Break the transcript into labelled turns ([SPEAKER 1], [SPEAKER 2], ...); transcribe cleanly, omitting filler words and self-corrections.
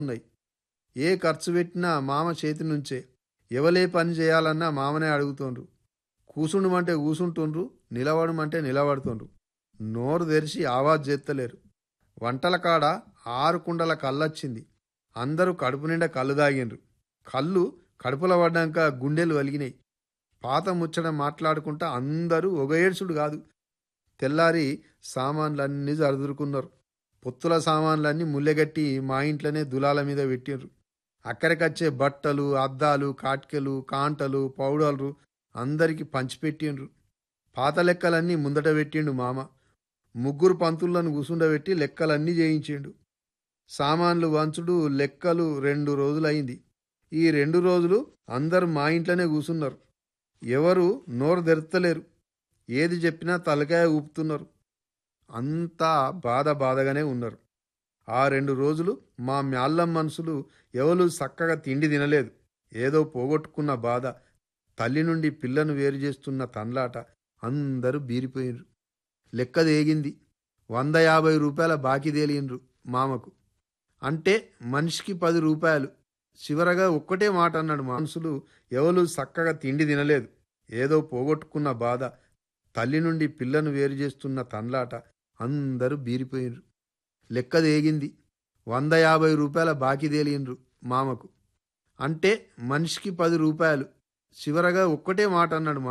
[SPEAKER 1] ఉన్నాయి. ఏ ఖర్చు పెట్టినా మామ చేతి నుంచే. ఎవలే పని చేయాలన్నా మామనే అడుగుతుండ్రు. కూసుండమంటే కూసుంటుండ్రు, నిలబడమంటే నిలబడుతుండ్రు. నోరు తెరిచి ఆవాజ్ చేత్తలేరు. వంటల కాడ 6 కుండల కళ్ళొచ్చింది. అందరూ కడుపు నిండా కళ్ళు తాగిండ్రు. కళ్ళు కడుపులో పడ్డాక గుండెలు వలిగినాయి. పాత ముచ్చట మాట్లాడుకుంటా అందరూ ఒక ఏడ్చుడు కాదు. తెల్లారి సామాన్లన్నీ సర్దుకున్నారు. పొత్తుల సామాన్లన్నీ ముల్లెగట్టి మా ఇంట్లోనే దులాల మీద పెట్టిండ్రు. అక్కడికచ్చే బట్టలు, అద్దాలు, కాట్కెలు, కాంటలు, పౌడర్లు అందరికీ పంచిపెట్టిండ్రు. పాత లెక్కలన్నీ ముందట పెట్టిండు మామ. ముగ్గురు పంతులను కూసుండబెట్టి లెక్కలన్నీ చేయించిండు. సామాన్లు వంచుడు లెక్కలు 2 రోజులైంది. ఈ 2 రోజులు అందరూ మా ఇంట్లోనే కూసున్నారు. ఎవరు నోరు తెరతలేరు. ఏది చెప్పినా తలకాయ ఊపుతున్నారు. అంతా బాధగానే ఉన్నారు. ఆ 2 రోజులు మా మ్యాళ్ళం మనుషులు ఎవరు చక్కగా తిండి తినలేదు. ఏదో పోగొట్టుకున్న బాధ, తల్లి నుండి పిల్లను వేరు చేస్తున్న తన్లాట, అందరూ బీరిపోయినరు. లెక్క దేగింది. 150 రూపాయల బాకీ తేలిండ్రు మామకు. అంటే మనిషికి 10 రూపాయలు. చివరగా ఒక్కటే మాట అన్నాడు. మనుషులు ఎవరు చక్కగా తిండి తినలేదు. ఏదో పోగొట్టుకున్న బాధ, తల్లి నుండి పిల్లను వేరు చేస్తున్న తన్లాట, అందరూ బీరిపోయినరు. లెక్క దేగింది. 150 రూపాయల బాకీ తేలిండ్రు మామకు. అంటే మనిషికి 10 రూపాయలు. చివరగా ఒక్కటే మాట అన్నాడు.